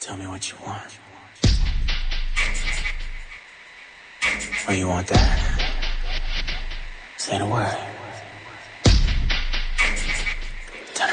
Tell me what you want. Oh, you want that? Say the word.